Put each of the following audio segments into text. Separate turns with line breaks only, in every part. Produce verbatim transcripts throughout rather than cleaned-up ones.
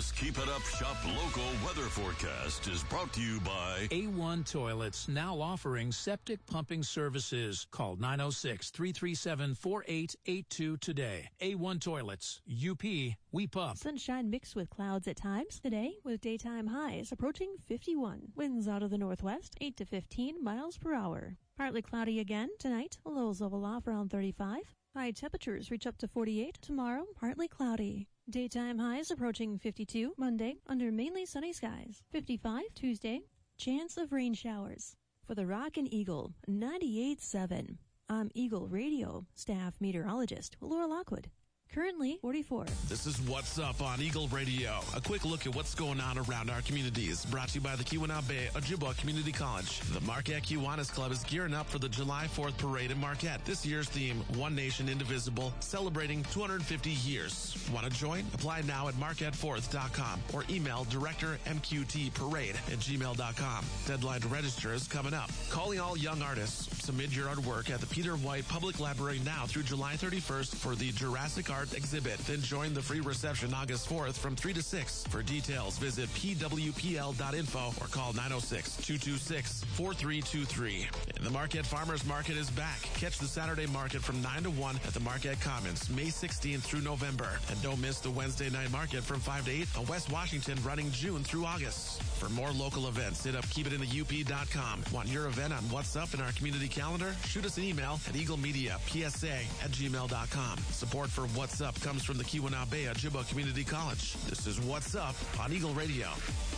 This Keep It Up Shop Local weather forecast is brought to you by
A one Toilets, now offering septic pumping services. Call nine oh six, three three seven, four eight eight two today. A one Toilets. U P, we pump.
Sunshine mixed with clouds at times today, with daytime highs approaching fifty-one. Winds out of the northwest, eight to fifteen miles per hour. Partly cloudy again tonight. Lows level off around thirty-five. High temperatures reach up to forty-eight. Tomorrow, partly cloudy. Daytime highs approaching fifty-two. Monday, under mainly sunny skies. fifty-five Tuesday. Chance of rain showers. For the Rockin' Eagle, ninety-eight point seven. I'm Eagle Radio staff meteorologist Laura Lockwood. Currently forty-four.
This is What's Up on Eagle Radio. A quick look at what's going on around our communities. Brought to you by the Keweenaw Bay Ojibwa Community College. The Marquette Kiwanis Club is gearing up for the July fourth parade in Marquette. This year's theme, One Nation Indivisible, celebrating two hundred fifty years. Want to join? Apply now at marquette fourth dot com or email director m q t parade at gmail dot com. Deadline to register is coming up. Calling all young artists. Submit your artwork at the Peter White Public Library now through July thirty-first for the Jurassic Art exhibit. Then join the free reception August fourth from three to six. For details, visit p w p l dot info or call nine oh six, two two six, four three two three. And the Marquette Farmers Market is back. Catch the Saturday market from nine to one at the Marquette Commons, May sixteenth through November. And don't miss the Wednesday night market from five to eight on West Washington running June through August. For more local events, hit up keep it in the u p dot com. Want your event on What's Up in our community calendar? Shoot us an email at eaglemediapsa at gmail dot com. Support for What's Up comes from the Keweenaw Bay Ojibwa Community College. This is What's Up on Eagle Radio.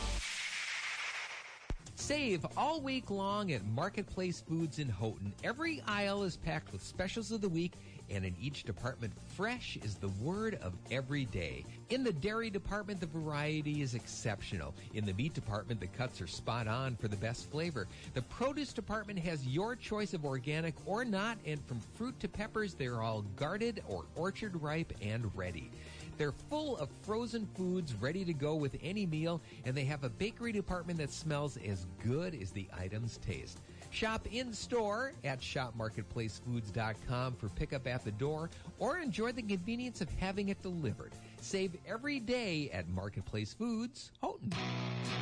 Save all week long at Marketplace Foods in Houghton. Every aisle is packed with specials of the week, and in each department, fresh is the word of every day. In the dairy department, the variety is exceptional. In the meat department, the cuts are spot on for the best flavor. The produce department has your choice of organic or not, and from fruit to peppers, they're all guarded or orchard ripe and ready. They're full of frozen foods ready to go with any meal, and they have a bakery department that smells as good as the items taste. Shop in-store at shop marketplace foods dot com for pickup at the door, or enjoy the convenience of having it delivered. Save every day at Marketplace Foods, Houghton.